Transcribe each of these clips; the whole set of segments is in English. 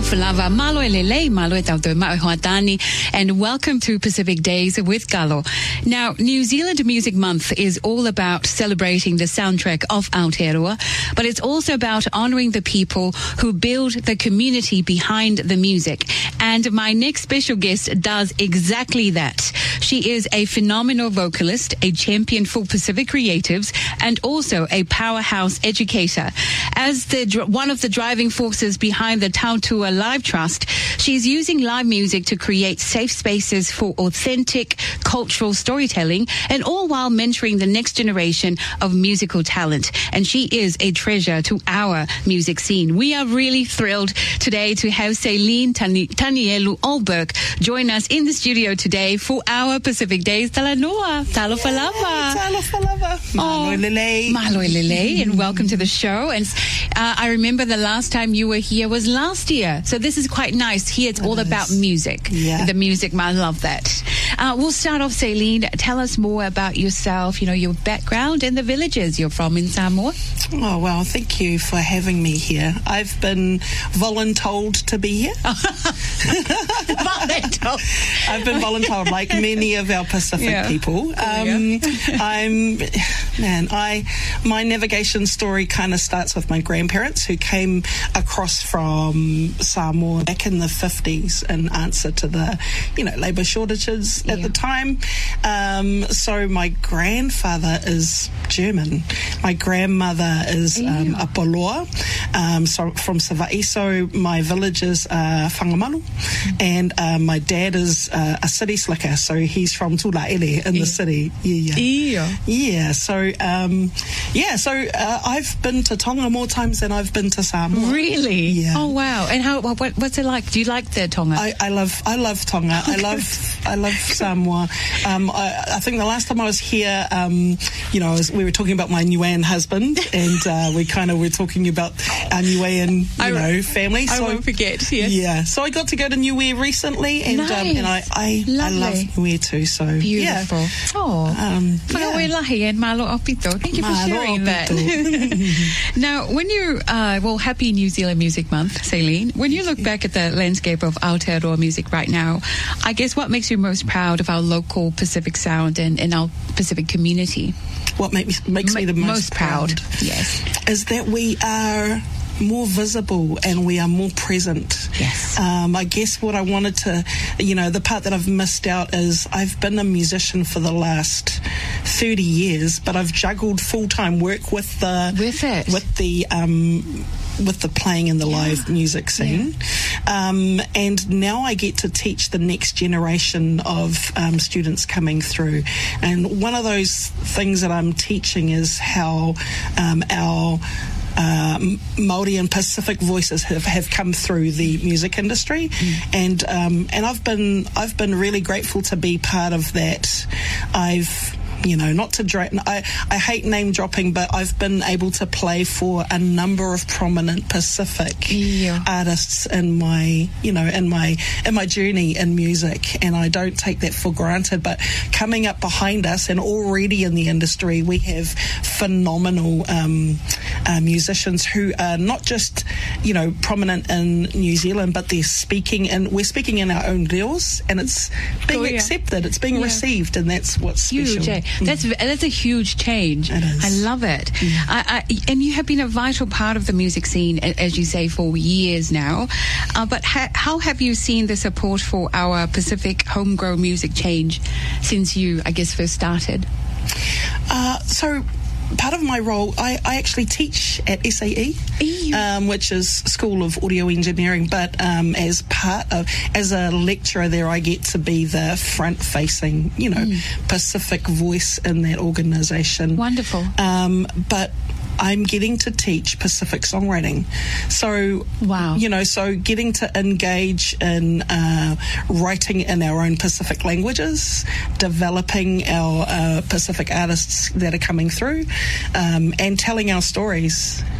Falava, malo elele, malo etauto, ma hoatani, and welcome to Pacific Days with Galo. Now, New Zealand Music Month is all about celebrating the soundtrack of Aotearoa, but it's also about honouring the people who build the community behind the music. And my next special guest does exactly that. She is a phenomenal vocalist, a champion for Pacific creatives, and also a powerhouse educator. As one of the driving forces behind the Tautua Live Trust, she's using live music to create safe spaces for authentic cultural storytelling, and all while mentoring the next generation of musical talent. And she is a treasure to our music scene. We are really thrilled today to have Celine Tanielu Olberg join us in the studio today for our Pacific Days. Talanoa, talo falava. Talo falava. Malo lele. Malo lele, and welcome to the show. And I remember the last time you were here was last year. So this is quite nice. Here it's all about music. Yeah. The music, I love that. We'll start off, Celine. Tell us more about yourself, your background and the villages you're from in Samoa. Oh, well, thank you for having me here. I've been voluntold to be here. Voluntold. I've been voluntold, like many of our Pacific people. My navigation story kind of starts with my grandparents who came across from Samoa back in the 50s in answer to the, labour shortages at the time. So my grandfather is German. My grandmother is a Poloa, so from Savaii. So my village is Whangamanu, and my dad is a city slicker, so he's from Tulaele in the city. So I've been to Tonga more times than I've been to Samoa. Really? Yeah. Oh wow! And what's it like? Do you like the Tonga? I love Tonga. I love Samoa. I think the last time I was here, we were talking about my Niuean husband, and we kind of were talking about our Niuean, family. So, I won't forget. Yes. Yeah. So I got to go to Niue recently, and nice. I love Niue too. So beautiful. Yeah. Oh. And malo opito. Thank you for sharing that. Now, when you happy New Zealand Music Month, Celine. When you look back at the landscape of Aotearoa music right now, I guess what makes you most proud of our local Pacific sound and our Pacific community? What makes me the most proud? Yes, is that we are more visible and we are more present. Yes. I guess what I wanted to, the part that I've missed out is I've been a musician for the last 30 years, but I've juggled full-time work with the playing in the live music scene. And now I get to teach the next generation of students coming through. And one of those things that I'm teaching is how our Māori and Pacific voices have come through the music industry, and I've been really grateful to be part of that. I've not to I hate name dropping, but I've been able to play for a number of prominent Pacific artists in my journey in music, and I don't take that for granted. But coming up behind us and already in the industry, we have phenomenal musicians who are not just prominent in New Zealand, but we're speaking in our own reos, and it's being accepted, it's being received, and that's what's huge. special. That's a huge change. It is. I love it. And you have been a vital part of the music scene, as you say, for years now. But how have you seen the support for our Pacific homegrown music change since you, I guess, first started? So part of my role, I actually teach at SAE, which is School of Audio Engineering, but as a lecturer there, I get to be the front-facing, Pacific voice in that organisation. Wonderful. But I'm getting to teach Pacific songwriting. So, wow. So getting to engage in writing in our own Pacific languages, developing our Pacific artists that are coming through, and telling our stories.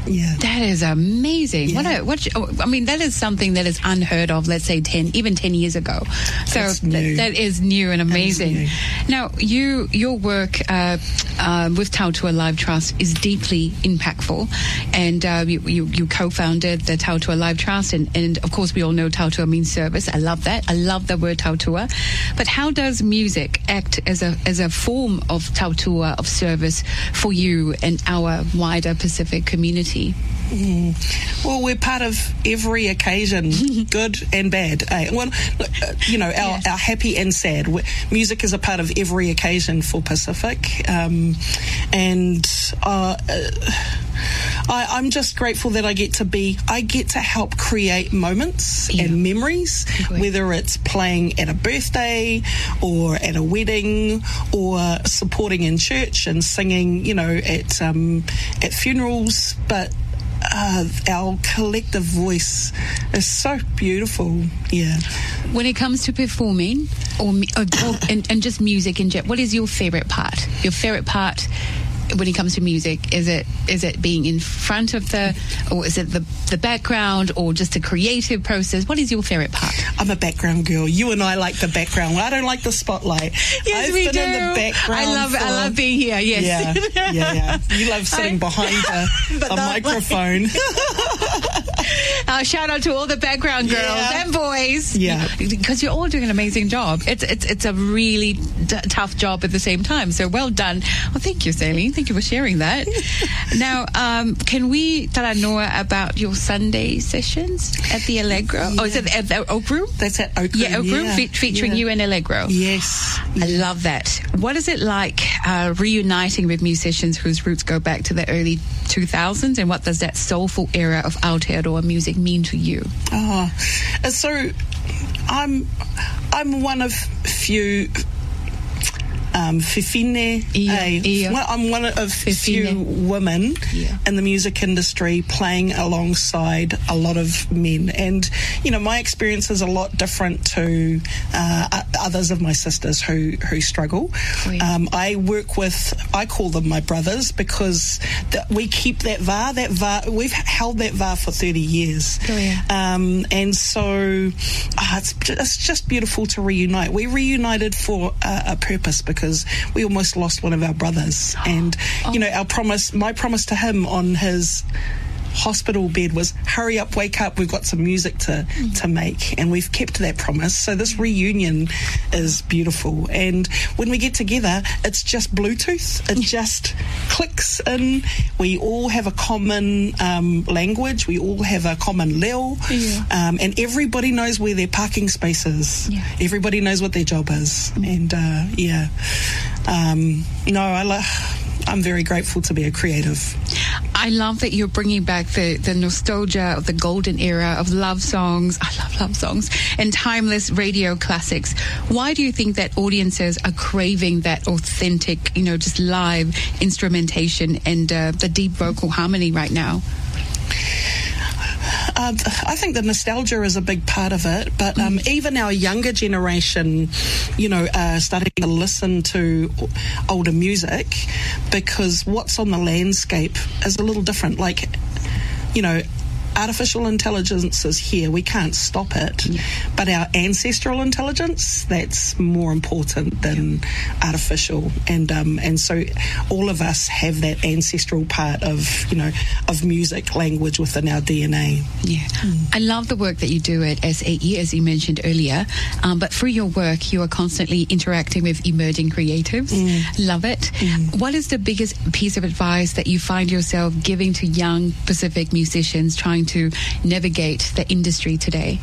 Yeah. That is amazing. Yeah. I mean, that is something that is unheard of, let's say 10 years ago. So that is new and amazing. Now, your work with Tautua Live Trust is deeply impactful, and you co-founded the Tautua Live Trust, and of course we all know Tautua means service. I love that. I love the word Tautua. But how does music act as a form of Tautua, of service for you and our wider Pacific community? Well, we're part of every occasion, good and bad. Well, our happy and sad. Music is a part of every occasion for Pacific, and I'm just grateful that I get to help create moments and memories, whether it's playing at a birthday or at a wedding or supporting in church and singing, at funerals, but our collective voice is so beautiful. Yeah. When it comes to performing and just music in general, what is your favorite part? Your favorite part when it comes to music? Is it being in front of or is it the background, or just a creative process? What is your favorite part? I'm a background girl. You and I like the background. I don't like the spotlight. Yes, I've we been do. In the background. I love being here. Yes. Yeah. You love sitting behind a microphone. Shout out to all the background girls and boys. Yeah, because you're all doing an amazing job. It's a really tough job at the same time. So well done. Well, thank you, Saline. Thank you for sharing that. Now, can we taranoa about your Sunday sessions at the Allegro? Yeah. Oh, is it at the Oak Room? That's at Oak Room. Yeah, Oak Room, featuring you and Allegro. Yes. I love that. What is it like reuniting with musicians whose roots go back to the early 2000s, and what does that soulful era of Aotearoa music mean to you? So I'm one of few whiwhine. I'm one of few women in the music industry playing alongside a lot of men, and my experience is a lot different to others of my sisters who struggle. I call them my brothers, because we keep that var. We've held that var for 30 years. And so it's just beautiful to reunite. We reunited for a purpose, because we almost lost one of our brothers, and my promise to him on his hospital bed was, hurry up, wake up, we've got some music to make, and we've kept that promise. So this reunion is beautiful, and when we get together, it's just Bluetooth. It just clicks in. We all have a common language, we all have a common leo, and everybody knows where their parking space is. Everybody knows what their job is, and I'm very grateful to be a creative. I love that you're bringing back the nostalgia of the golden era of love songs. I love love songs and timeless radio classics. Why do you think that audiences are craving that authentic, just live instrumentation and the deep vocal harmony right now? I think the nostalgia is a big part of it, but even our younger generation, starting to listen to older music, because what's on the landscape is a little different. Like, artificial intelligence is here. We can't stop it. But our ancestral intelligence, that's more important than artificial. And so all of us have that ancestral part of music, language within our DNA. Yeah. I love the work that you do at SAE, as you mentioned earlier. But through your work, you are constantly interacting with emerging creatives. Love it. What is the biggest piece of advice that you find yourself giving to young Pacific musicians trying to navigate the industry today?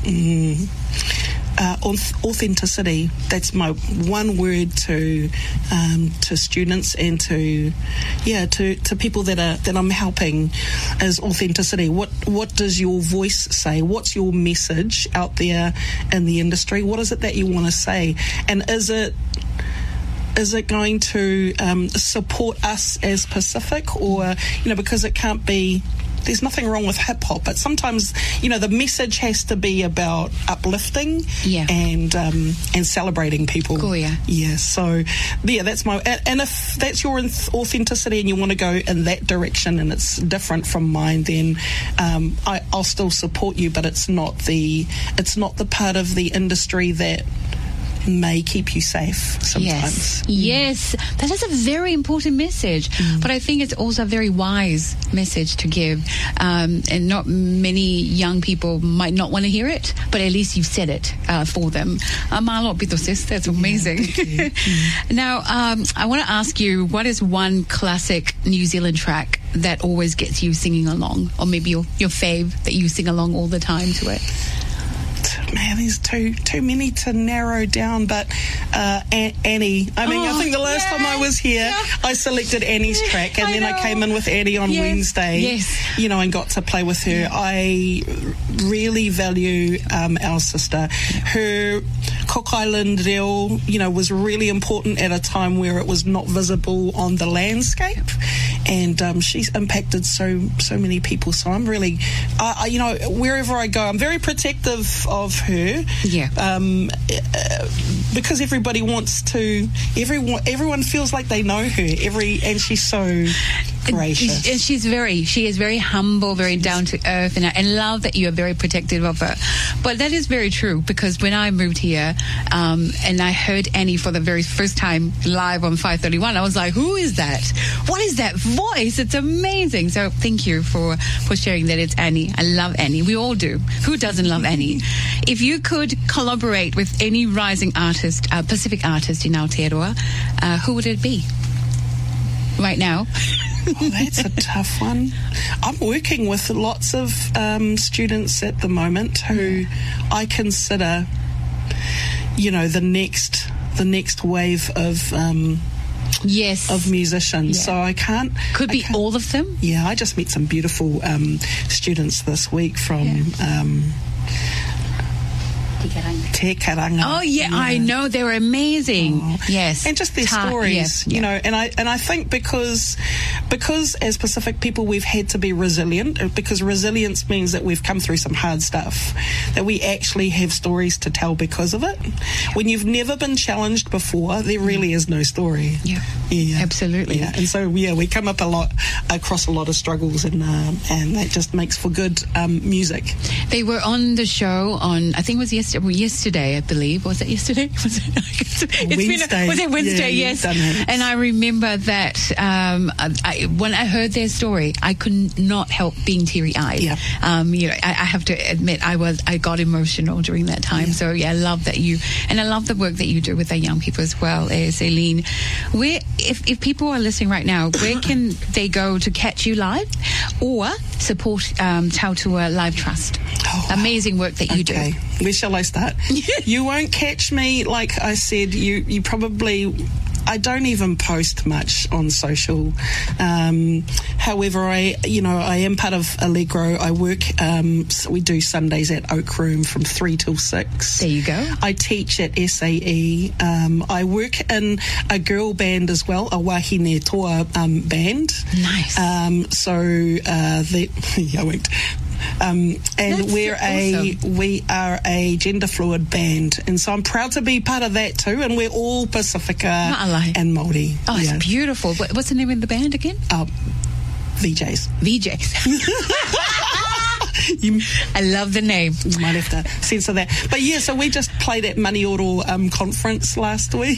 Authenticity. That's my one word to students and to people that I'm helping, is authenticity. What does your voice say? What's your message out there in the industry? What is it that you want to say? And is it going to support us as Pacific, or because it can't be there's nothing wrong with hip hop, but sometimes, the message has to be about uplifting and celebrating people. Cool, yeah. Yeah, so, that's my... And if that's your authenticity and you want to go in that direction and it's different from mine, then I'll still support you, but it's not the part of the industry that may keep you safe sometimes. Yes, that is a very important message, but I think it's also a very wise message to give, and not many young people might not want to hear it, but at least you've said it for them. Malo pito sis, that's amazing. Yeah, Now, I want to ask you, what is one classic New Zealand track that always gets you singing along, or maybe your fave that you sing along all the time to it? Man, there's too many to narrow down, but Annie. I think the last time I was here, I selected Annie's track, and then I came in with Annie on Wednesday. Yes. And got to play with her. I really value our sister. Her Cook Island reo, was really important at a time where it was not visible on the landscape, and she's impacted so many people. So I'm really, wherever I go, I'm very protective of her. Yeah. Because everybody wants to. Everyone feels like they know her. And she's so gracious. And she is very humble, very down to earth, and I love that you are very protective of her. But that is very true, because when I moved here, and I heard Annie for the very first time live on 531, I was like, who is that? What is that voice? It's amazing. So thank you for sharing that it's Annie. I love Annie. We all do. Who doesn't love Annie? If you could collaborate with any rising artist, Pacific artist in Aotearoa, who would it be right now? Oh, that's a tough one. I'm working with lots of students at the moment who I consider, the next wave of of musicians. So I can't. Could be all of them. Yeah, I just met some beautiful students this week from. Te Karanga. Oh yeah, I know, they're amazing. Yes, and just their stories, And I think because as Pacific people we've had to be resilient, because resilience means that we've come through some hard stuff, that we actually have stories to tell because of it. When you've never been challenged before, there really is no story. Yeah, absolutely. Yeah, and so we come up across a lot of struggles, and that just makes for good music. They were on the show on, I think it was yesterday, I believe. Was it yesterday? Wednesday. Was it Wednesday? Yeah, yes. And I remember that when I heard their story, I could not help being teary-eyed. Yeah. I have to admit, I got emotional during that time. So I love that and I love the work that you do with the young people as well, Aileen. Where, if people are listening right now, where can they go to catch you live or support Tautua Live Trust? Amazing work that you do. Where shall I start? You won't catch me, like I said. You probably. I don't even post much on social. However, I am part of Allegro. I work, we do Sundays at Oak Room from 3 till 6. There you go. I teach at SAE. I work in a girl band as well, a Wahine Toa band. Nice. I worked. And we are a gender fluid band, and so I'm proud to be part of that too. And we're all Pacifica and Māori. Oh, it's beautiful. What's the name of the band again? VJs. I love the name. You might have to censor that. But so we just played at Manioro conference last week.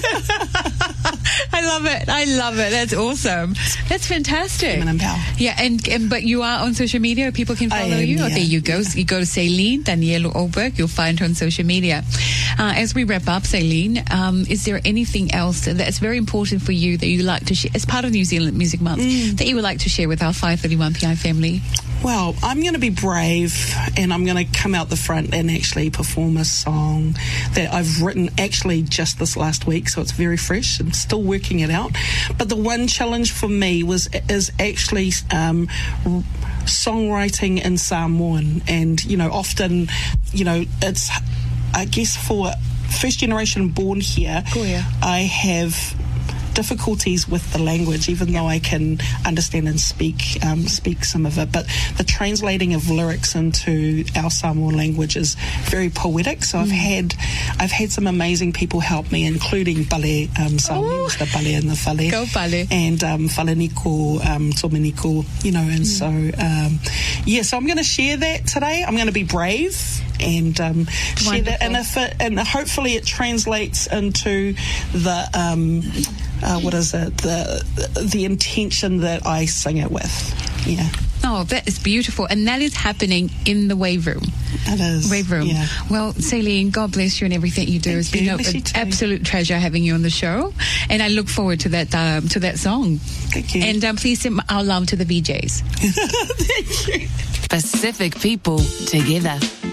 I love it. That's awesome. That's fantastic. Women in power. Yeah, and but you are on social media. People can follow you. Yeah. Oh, there you go. You go to Aileen Daniela Oberg. You'll find her on social media. As we wrap up, Aileen, is there anything else that's very important for you that you like to share as part of New Zealand Music Month that you would like to share with our 531 PI family? Well, I'm going to be brave, and I'm going to come out the front and actually perform a song that I've written actually just this last week, so it's very fresh. I'm still working it out. But the one challenge for me is actually songwriting in Samoan, and often it's, I guess, for first generation born here, I have difficulties with the language, even though I can understand and speak some of it. But the translating of lyrics into our Samoan language is very poetic. So I've had some amazing people help me, including Pale Samoans, the Pale and the Whale. Go Pale. And Whaleniko, Tomeniko, and so I'm going to share that today. I'm going to be brave and share that, and hopefully it translates into the the intention that I sing it with. Yeah. Oh, that is beautiful. And that is happening in the Wave Room. It is. Wave Room. Yeah. Well, Celine, God bless you and everything you do. It's been an absolute treasure having you on the show. And I look forward to that song. Thank you. And please send our love to the VJs. Thank you. Pacific people together.